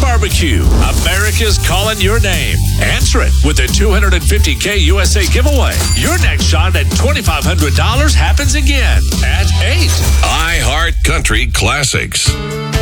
Barbecue. America's calling your name. Answer it with the $250K USA giveaway. Your next shot at $2,500 happens again at 8. iHeart Country Classics.